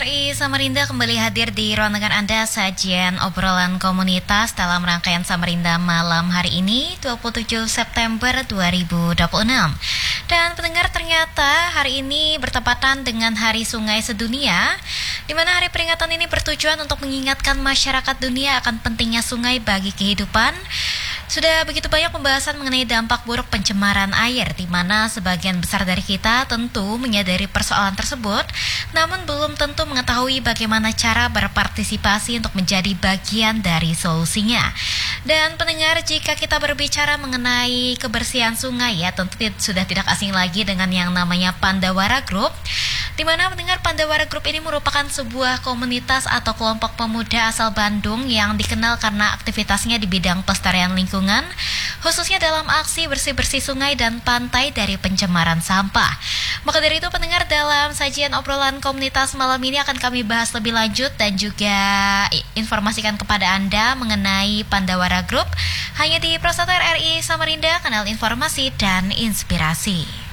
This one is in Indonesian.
RI Samarinda kembali hadir di ruangan Anda sajian obrolan komunitas dalam rangkaian Samarinda malam hari ini 27 September 2026. Dan pendengar, ternyata hari ini bertepatan dengan Hari Sungai Sedunia, di mana hari peringatan ini bertujuan untuk mengingatkan masyarakat dunia akan pentingnya sungai bagi kehidupan. Sudah begitu banyak pembahasan mengenai dampak buruk pencemaran air, di mana sebagian besar dari kita tentu menyadari persoalan tersebut, namun belum tentu mengetahui bagaimana cara berpartisipasi untuk menjadi bagian dari solusinya. Dan pendengar, jika kita berbicara mengenai kebersihan sungai ya, tentu sudah tidak asing lagi dengan yang namanya Pandawara Group, di mana pendengar, Pandawara Group ini merupakan sebuah komunitas atau kelompok pemuda asal Bandung yang dikenal karena aktivitasnya di bidang pelestarian lingkungan, khususnya dalam aksi bersih-bersih sungai dan pantai dari pencemaran sampah. Maka dari itu pendengar, dalam sajian obrolan komunitas malam ini akan kami bahas lebih lanjut dan juga informasikan kepada Anda mengenai Pandawara Group hanya di Prosata RI Samarinda, kanal informasi dan inspirasi.